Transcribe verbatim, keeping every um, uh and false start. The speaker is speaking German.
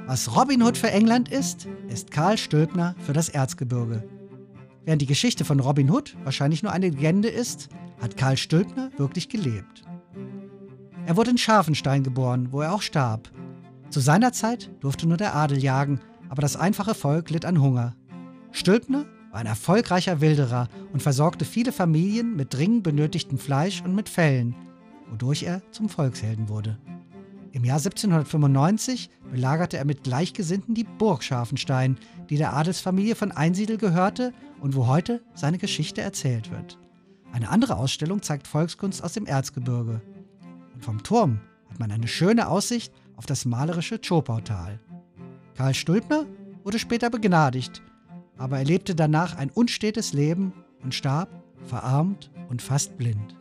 Was Robin Hood für England ist, ist Karl Stülpner für das Erzgebirge. Während die Geschichte von Robin Hood wahrscheinlich nur eine Legende ist, hat Karl Stülpner wirklich gelebt. Er wurde in Scharfenstein geboren, wo er auch starb. Zu seiner Zeit durfte nur der Adel jagen, aber das einfache Volk litt an Hunger. Stülpner war ein erfolgreicher Wilderer und versorgte viele Familien mit dringend benötigtem Fleisch und mit Fellen, wodurch er zum Volkshelden wurde. Im Jahr siebzehnhundertfünfundneunzig belagerte er mit Gleichgesinnten die Burg Scharfenstein, die der Adelsfamilie von Einsiedel gehörte und wo heute seine Geschichte erzählt wird. Eine andere Ausstellung zeigt Volkskunst aus dem Erzgebirge. Und vom Turm hat man eine schöne Aussicht auf das malerische Zschopautal. Karl Stülpner wurde später begnadigt, aber er lebte danach ein unstetes Leben und starb verarmt und fast blind.